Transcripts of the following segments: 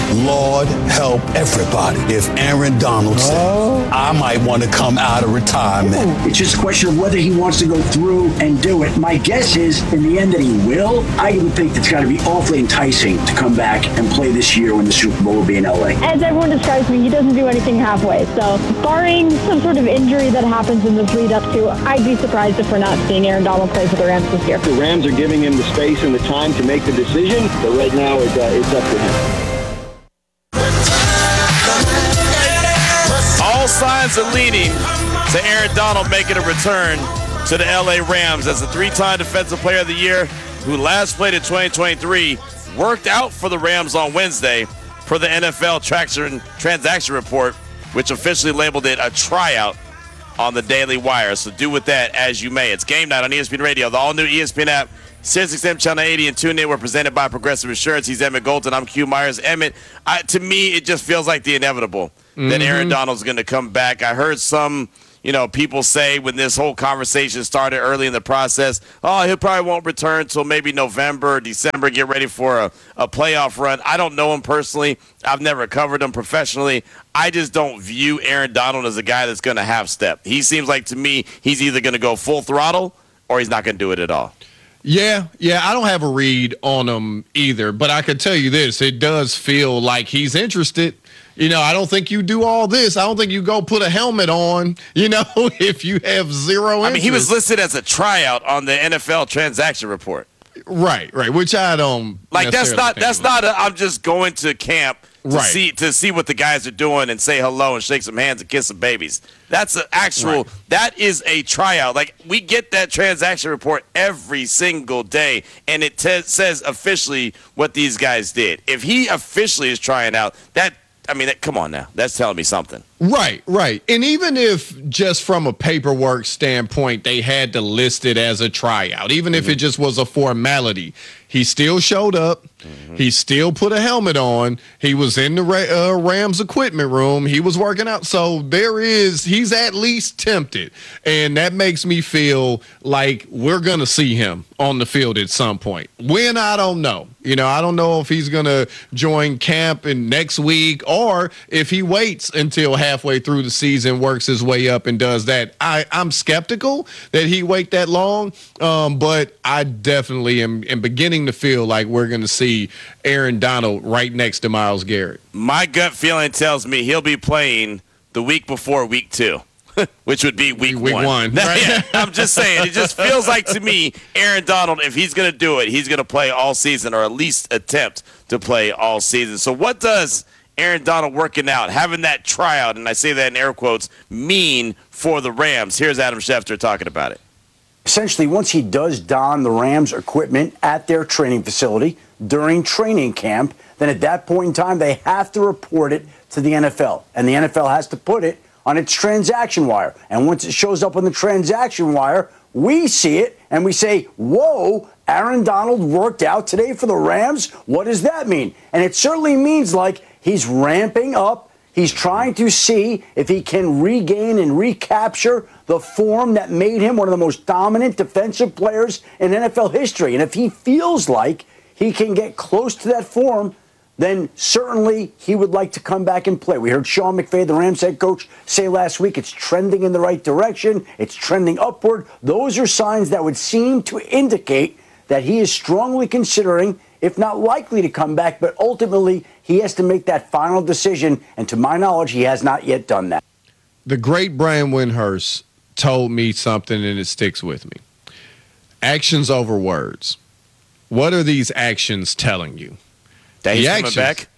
Lord help everybody if Aaron Donald says, I might want to come out of retirement. It's just a question of whether he wants to go through and do it. My guess is, in the end, that he will. I would think it's got to be awfully enticing to come back and play this year when the Super Bowl will be in LA. As everyone describes me, he doesn't do anything halfway. So, barring some sort of injury that happens in this lead up to, I'd be surprised if we're not seeing Aaron Donald play for the Rams this year. The Rams are giving him the space and the time to make the decision, but right now it's up to him. All signs are leading to Aaron Donald making a return to the LA Rams as the three-time Defensive Player of the Year who last played in 2023 worked out for the Rams on Wednesday per the NFL transaction report, which officially labeled it a tryout on the Daily Wire. So do with that as you may. It's Game Night on ESPN Radio, the all-new ESPN app, SiriusXM Channel 80 and TuneIn. We're presented by Progressive Insurance. He's Emmett Golden. I'm Q Myers. Emmett, to me, it just feels like the inevitable that Aaron Donald's going to come back. I heard some, people say when this whole conversation started early in the process, he probably won't return until maybe November or December, get ready for a playoff run. I don't know him personally. I've never covered him professionally. I just don't view Aaron Donald as a guy that's going to half step. He seems like, to me, he's either going to go full throttle or he's not going to do it at all. Yeah, I don't have a read on him either, but I can tell you this, it does feel like he's interested. I don't think you do all this. I don't think you go put a helmet on, if you have zero interest. I mean, he was listed as a tryout on the NFL transaction report. Right, which I don't like. That's not I'm just going to camp to see what the guys are doing and say hello and shake some hands and kiss some babies. That's an actual that is a tryout. Like, we get that transaction report every single day, and it says officially what these guys did. If he officially is trying out, come on now. That's telling me something. Right. And even if just from a paperwork standpoint, they had to list it as a tryout, even if it just was a formality, he still showed up. He still put a helmet on. He was in the Rams equipment room. He was working out. So he's at least tempted. And that makes me feel like we're going to see him on the field at some point. When, I don't know. I don't know if he's going to join camp in next week or if he waits until halfway through the season, works his way up and does that. I'm skeptical that he wait that long, but I definitely am beginning to feel like we're going to see Aaron Donald right next to Myles Garrett. My gut feeling tells me he'll be playing the week before week 2. Which would be week one. Right? I'm just saying, it just feels like to me, Aaron Donald, if he's going to do it, he's going to play all season or at least attempt to play all season. So what does Aaron Donald working out, having that tryout, and I say that in air quotes, mean for the Rams? Here's Adam Schefter talking about it. Essentially, once he does don the Rams equipment at their training facility during training camp, then at that point in time, they have to report it to the NFL. And the NFL has to put it on its transaction wire. And once it shows up on the transaction wire, we see it and we say, whoa, Aaron Donald worked out today for the Rams? What does that mean? And it certainly means like he's ramping up. He's trying to see if he can regain and recapture the form that made him one of the most dominant defensive players in NFL history. And if he feels like he can get close to that form, then certainly he would like to come back and play. We heard Sean McVay, the Rams head coach, say last week it's trending in the right direction. It's trending upward. Those are signs that would seem to indicate that he is strongly considering, if not likely to come back, but ultimately he has to make that final decision. And to my knowledge, he has not yet done that. The great Brian Windhorst told me something, and it sticks with me. Actions over words. What are these actions telling you? That he's coming back?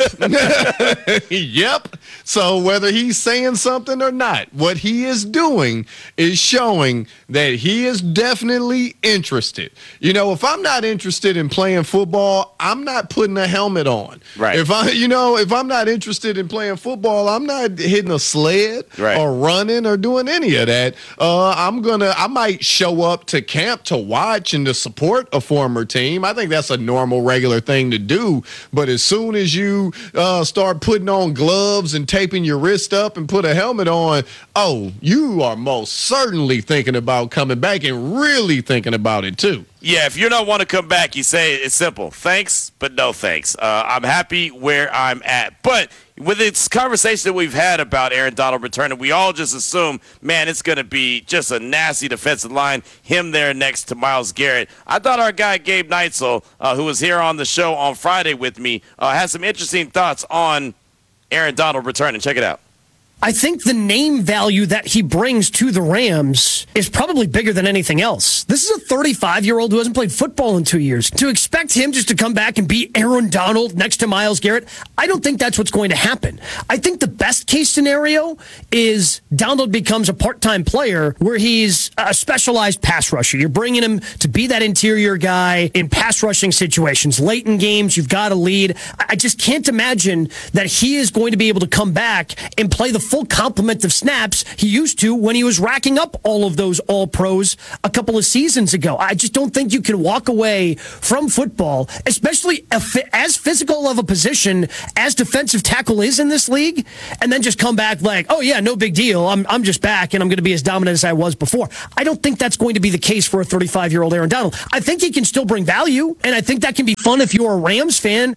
Yep. Yep. So whether he's saying something or not, what he is doing is showing that he is definitely interested. If I'm not interested in playing football, I'm not putting a helmet on. Right. If I'm not interested in playing football, I'm not hitting a sled or running or doing any of that. I might show up to camp to watch and to support a former team. I think that's a normal, regular thing to do. But as soon as you start putting on gloves and taping your wrist up and put a helmet on, you are most certainly thinking about coming back and really thinking about it too. Yeah, if you don't want to come back, you say it's simple. Thanks, but no thanks. I'm happy where I'm at. But with this conversation that we've had about Aaron Donald returning, we all just assume, man, it's going to be just a nasty defensive line, him there next to Myles Garrett. I thought our guy Gabe Neitzel, who was here on the show on Friday with me, had some interesting thoughts on Aaron Donald returning. Check it out. I think the name value that he brings to the Rams is probably bigger than anything else. This is a 35-year-old who hasn't played football in 2 years. To expect him just to come back and be Aaron Donald next to Myles Garrett, I don't think that's what's going to happen. I think the best case scenario is Donald becomes a part-time player where he's a specialized pass rusher. You're bringing him to be that interior guy in pass rushing situations. Late in games, you've got a lead. I just can't imagine that he is going to be able to come back and play the full complement of snaps he used to when he was racking up all of those all-pros a couple of seasons ago. I just don't think you can walk away from football, especially as physical of a position as defensive tackle is in this league, and then just come back like, oh yeah, no big deal. I'm just back and I'm going to be as dominant as I was before. I don't think that's going to be the case for a 35-year-old Aaron Donald. I think he can still bring value, and I think that can be fun if you're a Rams fan.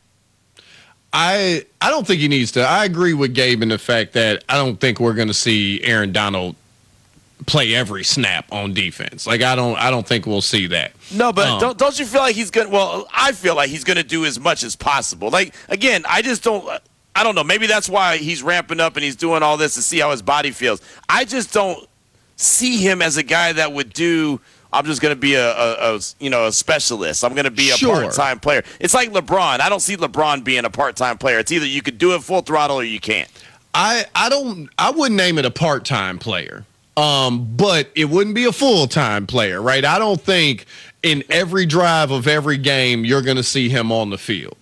I don't think he needs to. I agree with Gabe in the fact that I don't think we're going to see Aaron Donald play every snap on defense. Like I don't think we'll see that. No, but don't you feel like he's going to, well, I feel like he's going to do as much as possible. Like, again, I don't know. Maybe that's why he's ramping up and he's doing all this to see how his body feels. I just don't see him as a guy that would do, I'm just going to be a specialist. I'm going to be a part-time player. It's like LeBron. I don't see LeBron being a part-time player. It's either you could do it full throttle or you can't. I wouldn't name it a part-time player. But it wouldn't be a full-time player, right? I don't think in every drive of every game you're going to see him on the field.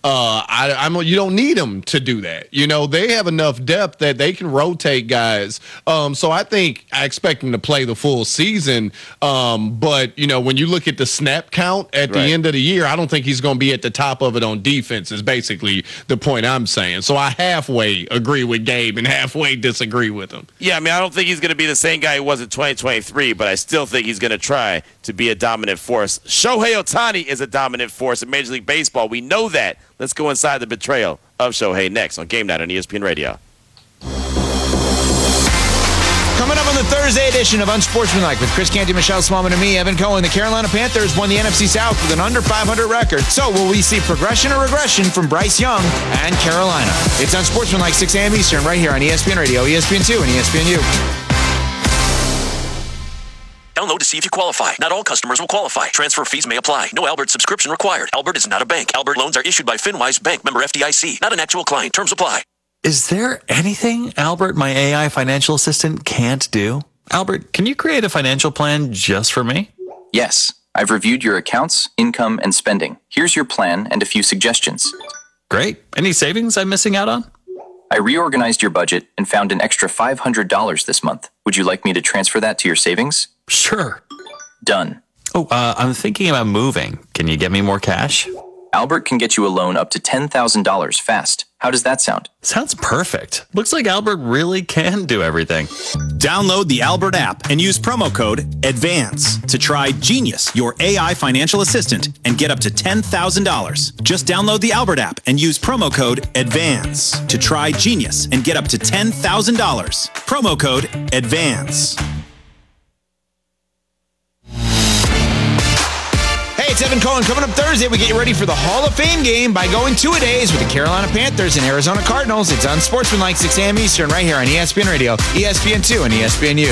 You don't need them to do that. You know, they have enough depth that they can rotate guys. So I expect him to play the full season. But, you know, when you look at the snap count at the end of the year, I don't think he's going to be at the top of it on defense is basically the point I'm saying. So I halfway agree with Gabe and halfway disagree with him. Yeah, I mean, I don't think he's going to be the same guy he was in 2023, but I still think he's going to try to be a dominant force. Shohei Ohtani is a dominant force in Major League Baseball. We know that. Let's go inside the betrayal of Shohei next on Game Night on ESPN Radio. Coming up on the Thursday edition of Unsportsmanlike with Chris Canty, Michelle Smallman, and me, Evan Cohen, the Carolina Panthers won the NFC South with an under 500 record. So will we see progression or regression from Bryce Young and Carolina? It's Unsportsmanlike 6 a.m. Eastern right here on ESPN Radio, ESPN2, and ESPNU. Download to see if you qualify. Not all customers will qualify. Transfer fees may apply. No Albert subscription required. Albert is not a bank. Albert loans are issued by FinWise Bank, member FDIC. Not an actual client. Terms apply. Is there anything Albert, my AI financial assistant, can't do? Albert, can you create a financial plan just for me? Yes. I've reviewed your accounts, income, and spending. Here's your plan and a few suggestions. Great. Any savings I'm missing out on? I reorganized your budget and found an extra $500 this month. Would you like me to transfer that to your savings? Sure. Done. Oh, I'm thinking about moving. Can you get me more cash? Albert can get you a loan up to $10,000 fast. How does that sound? Sounds perfect. Looks like Albert really can do everything. Download the Albert app and use promo code ADVANCE to try Genius, your AI financial assistant, and get up to $10,000. Just download the Albert app and use promo code ADVANCE to try Genius and get up to $10,000. Promo code ADVANCE. Hey, it's Evan Cohen. Coming up Thursday, we get you ready for the Hall of Fame game by going 2-a-days with the Carolina Panthers and Arizona Cardinals. It's Unsportsmanlike 6 a.m. Eastern right here on ESPN Radio, ESPN2, and ESPNU.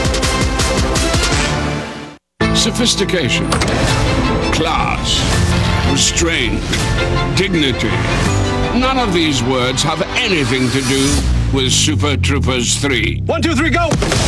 Sophistication, class, restraint, dignity. None of these words have anything to do with Super Troopers 3. 1, 2, 3, go!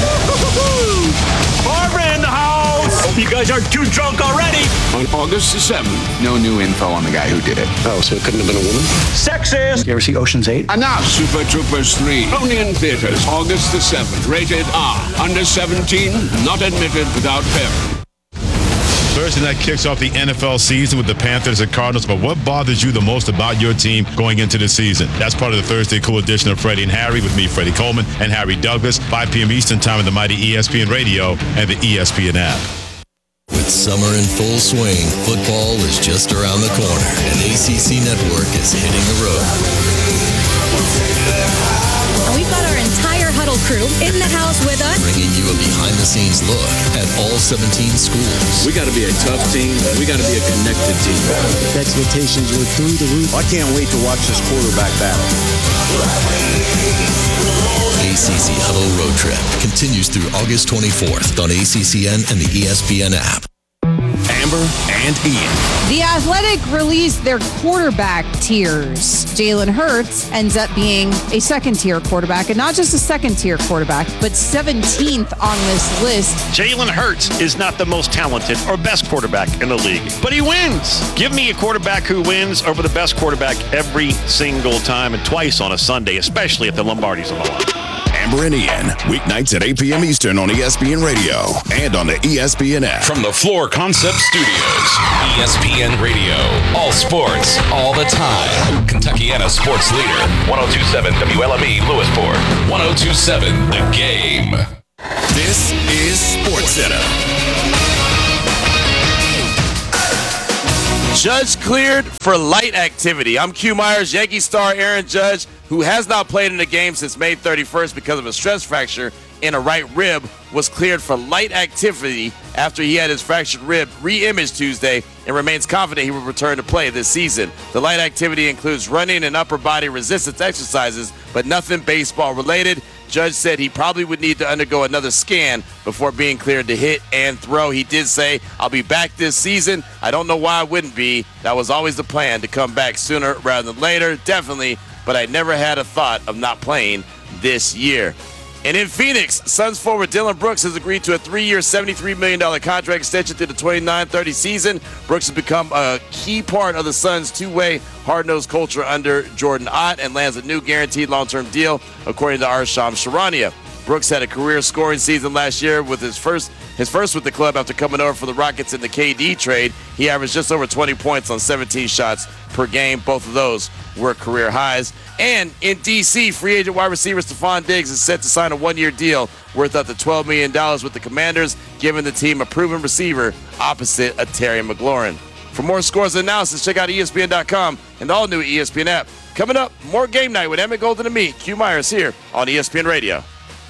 Barbara in the house! Hope you guys aren't too drunk already. On August the 7th. No new info on the guy who did it. Oh, so it couldn't have been a woman? Sexist! You ever see Ocean's 8? Enough! Super Troopers 3. Only in theaters. August the 7th. Rated R. Under 17. Not admitted without parent. Thursday night kicks off the NFL season with the Panthers and Cardinals, but what bothers you the most about your team going into the season? That's part of the Thursday Cool edition of Freddie and Harry with me, Freddie Coleman, and Harry Douglas, 5 p.m. Eastern time on the mighty ESPN Radio and the ESPN app. With summer in full swing, football is just around the corner, and ACC Network is hitting the road. And we've got our entire Huddle crew in the house with us, Bringing you a behind-the-scenes look at all 17 schools. We got to be a tough team. We got to be a connected team. The expectations were through the roof. I can't wait to watch this quarterback battle. ACC Huddle Road Trip continues through August 24th on ACCN and the ESPN app. Amber and Ian. The Athletic released their quarterback tiers. Jalen Hurts ends up being a second-tier quarterback, and not just a second-tier quarterback, but 17th on this list. Jalen Hurts is not the most talented or best quarterback in the league, but he wins. Give me a quarterback who wins over the best quarterback every single time and twice on a Sunday, especially if the Lombardi's on the line. Amber and Ian, weeknights at 8 p.m. Eastern on ESPN Radio and on the ESPN app. From the Floor Concept Studios, ESPN Radio. All sports, all the time. Kentuckiana sports leader. 102.7 WLME Lewisport. 102.7 The Game. This is SportsCenter. Judge cleared for light activity. I'm Q Myers. Yankee star Aaron Judge, who has not played in a game since May 31st because of a stress fracture in a right rib, was cleared for light activity after he had his fractured rib re-imaged Tuesday and remains confident he will return to play this season. The light activity includes running and upper body resistance exercises, but nothing baseball related. Judge said he probably would need to undergo another scan before being cleared to hit and throw. He did say, "I'll be back this season. I don't know why I wouldn't be. That was always the plan, to come back sooner rather than later, definitely, but I never had a thought of not playing this year." And in Phoenix, Suns forward Dylan Brooks has agreed to a 3-year, $73 million contract extension through the 29-30 season. Brooks has become a key part of the Suns' two-way, hard-nosed culture under Jordan Ott and lands a new guaranteed long-term deal, according to Arsham Sharania. Brooks had a career scoring season last year with his first with the club after coming over for the Rockets in the KD trade. He averaged just over 20 points on 17 shots per game. Both of those were career highs. And in D.C., free agent wide receiver Stephon Diggs is set to sign a one-year deal worth up to $12 million with the Commanders, giving the team a proven receiver opposite a Terry McLaurin. For more scores and analysis, check out ESPN.com and the all-new ESPN app. Coming up, more Game Night with Emmett Golden and me, Q Myers, here on ESPN Radio.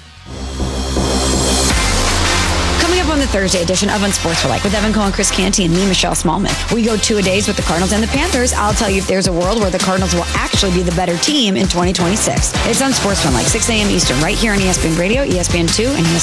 Coming up on the Thursday edition of Unsportsmanlike with Evan Cohen, Chris Canty, and me, Michelle Smallman. We go 2-a-days with the Cardinals and the Panthers. I'll tell you if there's a world where the Cardinals will actually be the better team in 2026. It's Unsportsmanlike, 6 a.m. Eastern, right here on ESPN Radio, ESPN2, and ESPN